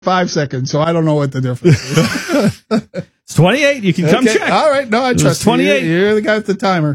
5 seconds, so I don't know what the difference is. It's 28. You can come check. All right. No, I trust 28. you. You're the guy with the timer.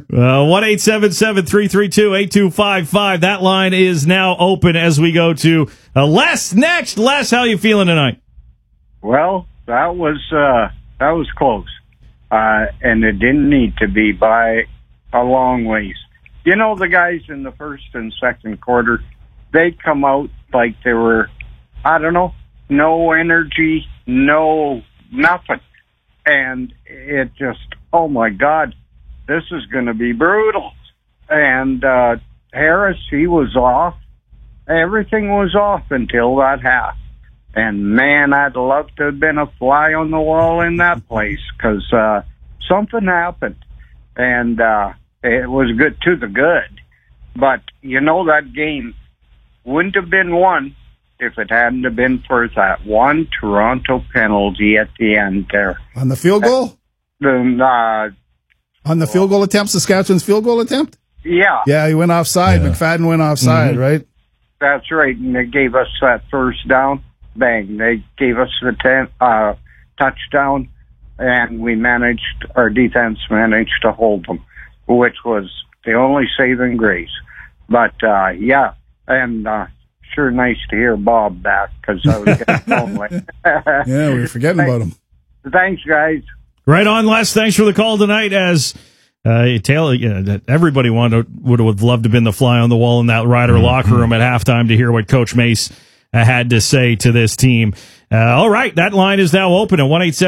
1-877-332-8255. That line is now open as we go to Les next. Les, how you feeling tonight? Well, that was close. And it didn't need to be by a long ways. You know, the guys in the first and second quarter, they come out like they were, I don't know, no energy, no nothing. And it just, oh my God, this is going to be brutal. And Harris, he was off. Everything was off until that half. And man, I'd love to have been a fly on the wall in that place because something happened. And it was good to the good. But, you know, that game wouldn't have been won if it hadn't have been for that one Toronto penalty at the end there. On the field goal? On the field goal attempt, Saskatchewan's field goal attempt? Yeah. Yeah, he went offside. Yeah. McFadden went offside, right? That's right. And they gave us that first down. Bang. They gave us the touchdown, and our defense managed to hold them, which was the only saving grace. But, yeah, and sure nice to hear Bob back because I was getting lonely. Yeah, we were forgetting about him. Thanks, guys. Right on, Les. Thanks for the call tonight. As Taylor, everybody would have loved to have been the fly on the wall in that Rider locker room at halftime to hear what Coach Mace had to say to this team. All right, that line is now open at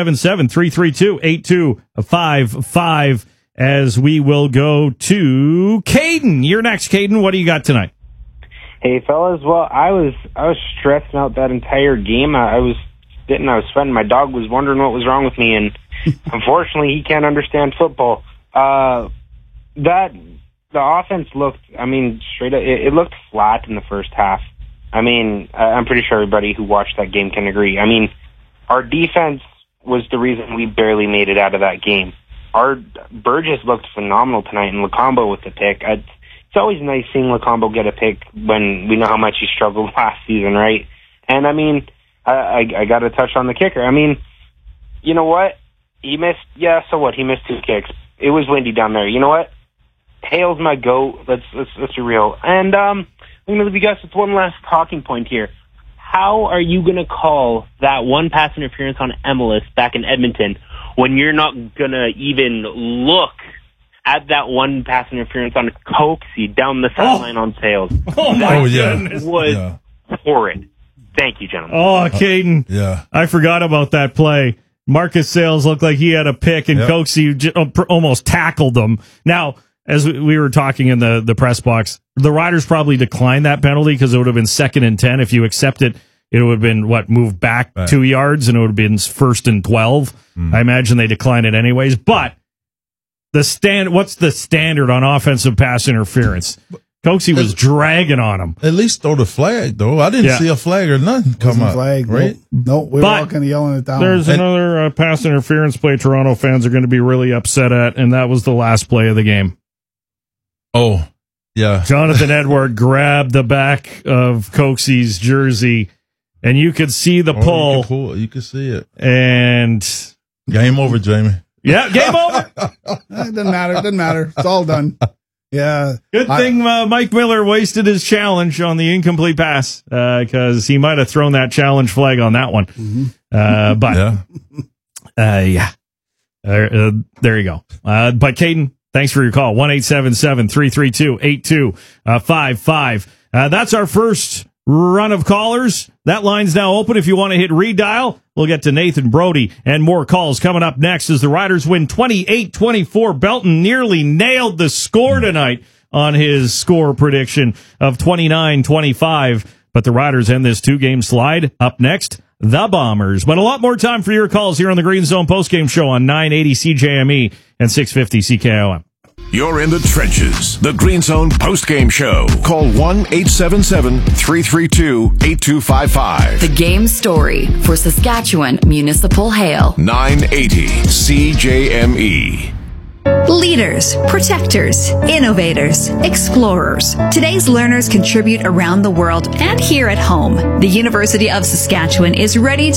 1-877-332-8255 as we will go to Caden. You're next, Caden. What do you got tonight? Hey, fellas. Well, I was stressing out that entire game. I was sweating. My dog was wondering what was wrong with me, and unfortunately, he can't understand football. The offense looked, straight up, it looked flat in the first half. I'm pretty sure everybody who watched that game can agree. Our defense was the reason we barely made it out of that game. Our Burgess looked phenomenal tonight, and Lacombo with the pick. It's always nice seeing Lacombo get a pick when we know how much he struggled last season, right? And, I got to touch on the kicker. You know what? He missed, so what? He missed 2 kicks. It was windy down there. You know what? Hale's my goat. Let's be real. And I'm going to leave you guys with one last talking point here. How are you going to call that one pass interference on Emelis back in Edmonton when you're not going to even look at that one pass interference on Coxie down the sideline on Sales? Oh, my goodness. That was horrid. Thank you, gentlemen. Oh, Caden. Yeah. I forgot about that play. Marcus Sales looked like he had a pick, and Coxie almost tackled him. Now, as we were talking in the press box, the Riders probably declined that penalty because it would have been 2nd and 10. If you accept it, it would have been, moved back 2 yards, and it would have been 1st and 12. I imagine they declined it anyways. But what's the standard on offensive pass interference? Coxie was dragging on him. At least throw the flag, though. I didn't see a flag or nothing come up. Flag, right? No, we were all kind of yelling it down. There's another pass interference play Toronto fans are going to be really upset at, and that was the last play of the game. Oh, yeah. Jonathan Edward grabbed the back of Coxie's jersey, and you could see the pull. You could see it. And game over, Jamie. Yeah, game over. It doesn't matter. It's all done. Yeah. Good thing Mike Miller wasted his challenge on the incomplete pass because he might have thrown that challenge flag on that one. There you go. But Caden, thanks for your call. 1-877-332-8255. That's our first run of callers. That line's now open. If you want to hit redial, we'll get to Nathan Brody and more calls coming up next as the Riders win 28-24. Belton nearly nailed the score tonight on his score prediction of 29-25. But the Riders end this 2-game slide. Up next, the Bombers. But a lot more time for your calls here on the Green Zone postgame show on 980 CJME and 650 CKOM. You're in the trenches. The Green Zone postgame show. Call 1-877-332-8255. The game story for Saskatchewan Municipal Hail. 980 CJME. Leaders, protectors, innovators, explorers. Today's learners contribute around the world and here at home. The University of Saskatchewan is ready